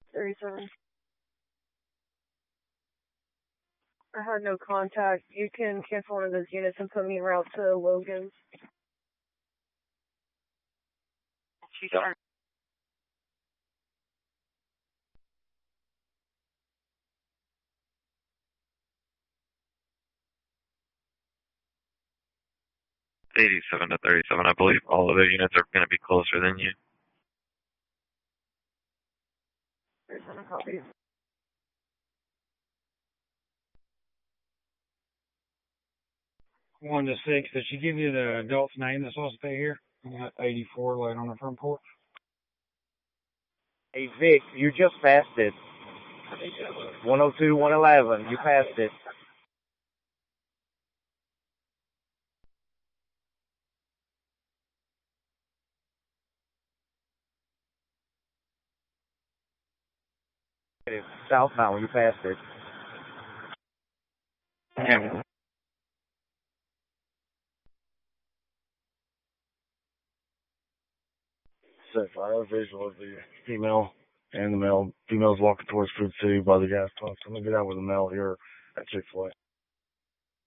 37. I had no contact. You can cancel one of those units and put me en route to Logan's. She's on. 87 to 37. I believe all of the units are going to be closer than you. 37 copies. 1 to 6. Did she give you the adult's name that's supposed to stay here? 84 laying on the front porch. Hey, Vic, you just passed it. 102, 111. You passed it. Southbound, you passed it. Yeah. Set fire visual of the female and the male. Female's walking towards Food City by the gas pump. I'm gonna get out with the male here at Chick-fil-A.